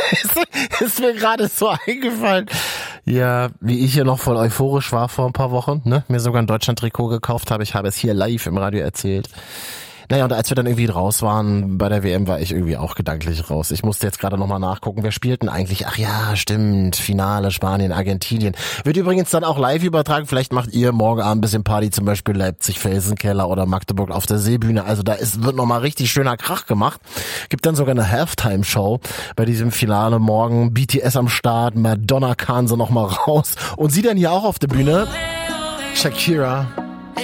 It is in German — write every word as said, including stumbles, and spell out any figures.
ist mir gerade so eingefallen. Ja, wie ich hier noch voll euphorisch war vor ein paar Wochen, ne? Mir sogar ein Deutschland-Trikot gekauft habe. Ich habe es hier live im Radio erzählt. Naja, und als wir dann irgendwie raus waren bei der W M, war ich irgendwie auch gedanklich raus. Ich musste jetzt gerade nochmal nachgucken, wer spielt denn eigentlich? Ach ja, stimmt, Finale Spanien, Argentinien. Wird übrigens dann auch live übertragen. Vielleicht macht ihr morgen Abend ein bisschen Party, zum Beispiel Leipzig, Felsenkeller oder Magdeburg auf der Seebühne. Also da ist, wird nochmal richtig schöner Krach gemacht. Gibt dann sogar eine Halftime-Show bei diesem Finale morgen. B T S am Start, Madonna kann sie nochmal raus. Und sie dann hier auch auf der Bühne. Shakira.